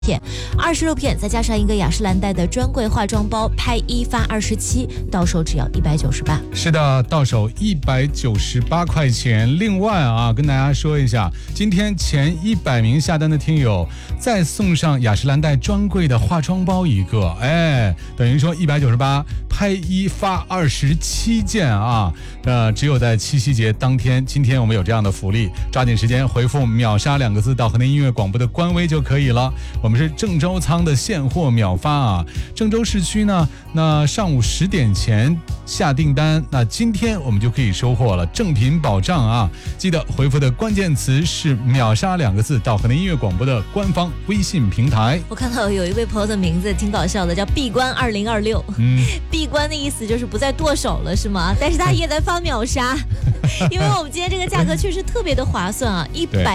26片，再加上一个雅诗兰黛的专柜化妆包，拍1发27，到手只要198。 是的，到手198块钱。另外啊，跟大家说一下，今天前100名下单的听友再送上雅诗兰黛专柜的化妆包一个，等于说198拍1发27件啊。只有在七夕节当天，今天我们有这样的福利，抓紧时间回复秒杀2个字到河南音乐广播的官微就可以了。我们是郑州仓的现货秒发啊，郑州市区呢，那上午10点前下订单，那今天我们就可以收获了，正品保障啊！记得回复的关键词是秒杀2个字到河南音乐广播的官方微信平台。 我看到有一位朋友的名字挺搞笑的，叫闭关2026。闭关的意思就是不再剁手了，是吗？但是他也在发秒杀，因为我们今天这个价格确实特别的划算啊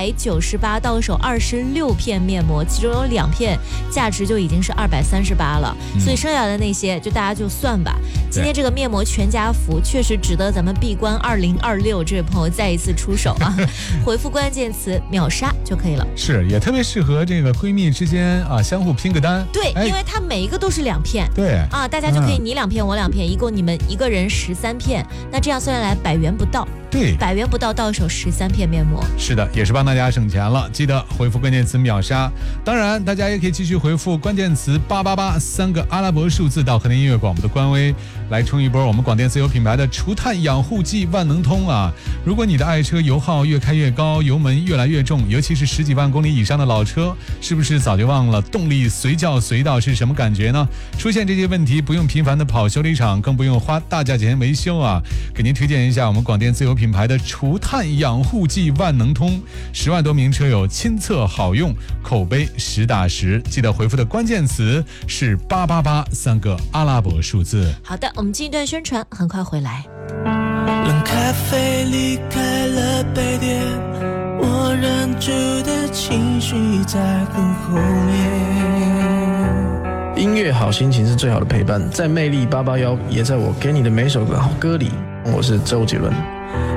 ，198到手26片面膜，其中有2片价值就已经是238了，所以剩下的那些就大家就算吧。今天这个面膜全家福确实值得咱们闭关2026这位朋友再一次出手啊！回复关键词秒杀就可以了。 是，也特别适合这个闺蜜之间啊，相互拼个单。 对，因为它每一个都是2片。 对啊，大家就可以你2片我2片，一共你们一个人13片，那这样算下来100元不到。 对 ，100元不到，到手13片面膜。 是的，也是帮大家省钱了。记得回复关键词秒杀。当然，大家也可以继续回复关键词888 3个阿拉伯数字到河南音乐广播的官微，来冲一波我们广电自有品牌的除碳养护剂万能通啊！如果你的爱车油耗越开越高，油门越来越重，尤其是10几万公里以上的老车，是不是早就忘了动力随叫随到是什么感觉呢？出现这些问题，不用频繁的跑修理厂，更不用花大价钱维修啊！给您推荐一下我们广电自有品牌的除碳养护剂万能通，10万多名车友亲测好用，口碑10打10。记得回复的关键词是888 3个阿拉伯数字。 好的，我们进一段宣传，很快回来。 冷咖啡离开了杯垫，我忍住的情绪在很后面。 音乐好心情是最好的陪伴，在魅力881，也在我给你的每首好歌里。我是周杰伦。